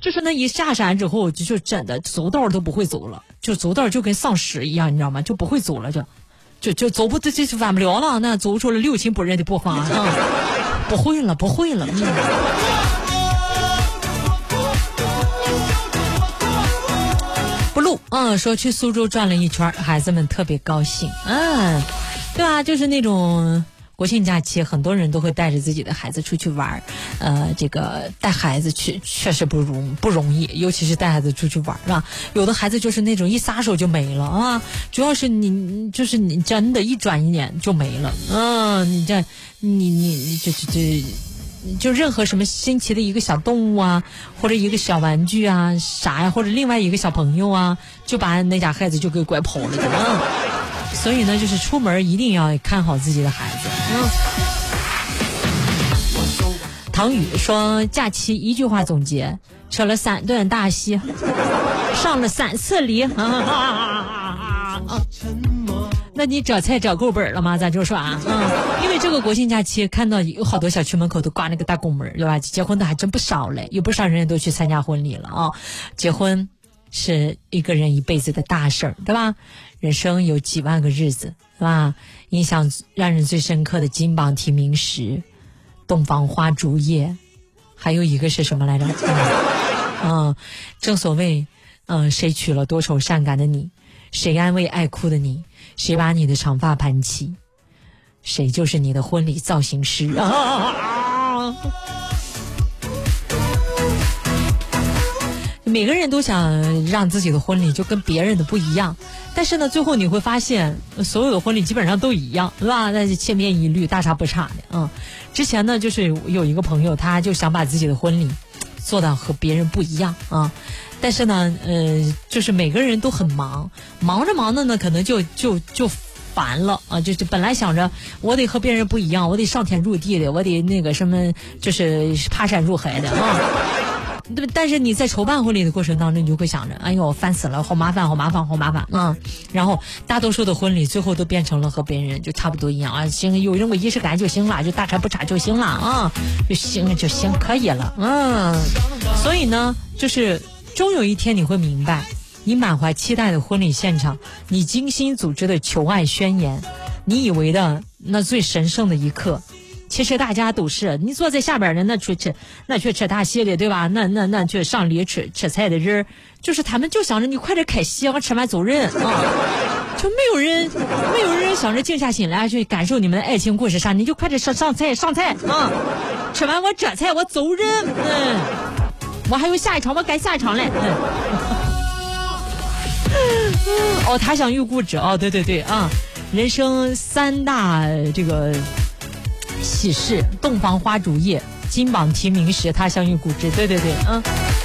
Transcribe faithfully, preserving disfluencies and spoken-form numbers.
就是那一下山之后，就就真的走道都不会走了，就走道就跟丧尸一样，你知道吗？就不会走了，就就就走不这这完不了了，那走出了六亲不认的步伐啊，不会了，不会了。嗯不录嗯，说去苏州转了一圈，孩子们特别高兴。嗯，对吧？就是那种国庆假期，很多人都会带着自己的孩子出去玩。呃，这个带孩子去确实不容不容易，尤其是带孩子出去玩，是吧？有的孩子就是那种一撒手就没了啊，主要是你就是你真的，一转一眼就没了。嗯，你这你你这这这。就任何什么新奇的一个小动物啊，或者一个小玩具啊，啥呀，或者另外一个小朋友啊，就把那家孩子就给拐跑了的。嗯，所以呢，就是出门一定要看好自己的孩子。嗯。唐宇说，假期一句话总结：吃了三顿大西，上了三次梨。那你找菜找够本了吗？咱就说啊，嗯，因为这个国庆假期看到有好多小区门口都挂那个大拱门，对吧？结婚的还真不少嘞，有不少人都去参加婚礼了啊。结婚是一个人一辈子的大事儿，对吧？人生有几万个日子，对吧？印象让人最深刻的金榜题名时，洞房花烛夜，还有一个是什么来着？嗯，嗯正所谓，嗯，谁娶了多愁善感的你，谁安慰爱哭的你。谁把你的长发盘起，谁就是你的婚礼造型师啊！每个人都想让自己的婚礼就跟别人的不一样，但是呢，最后你会发现，所有的婚礼基本上都一样，对吧？那是千篇一律，大差不差的。嗯，之前呢，就是有一个朋友，他就想把自己的婚礼做到和别人不一样啊。但是呢，呃，就是每个人都很忙，忙着忙着呢，可能就就就烦了啊！就是本来想着我得和别人不一样，我得上天入地的，我得那个什么，就是爬山入海的啊。对，但是你在筹办婚礼的过程当中，你就会想着，哎呦，烦死了，好麻烦，好麻烦，好麻烦啊！然后大多数的婚礼最后都变成了和别人就差不多一样啊，行，有这么仪式感就行了，就大差不差就行了啊，就行就行，可以了，嗯。所以呢，就是终有一天你会明白，你满怀期待的婚礼现场，你精心组织的求爱宣言，你以为的那最神圣的一刻。其实大家都是你坐在下边的那去吃那去吃大蟹的，对吧？那那那去上礼吃吃菜的人，就是他们就想着你快点开席，我吃完走人啊，就没有人没有人想着静下心来去感受你们的爱情故事啥，你就快点上上菜上菜啊，吃完我这菜我走人，嗯，我还有下一场，我赶下一场嘞，嗯，哦，他想欲固执哦，对对对啊，人生三大这个。喜事，洞房花烛夜，金榜题名时，他乡遇故知。对对对，嗯。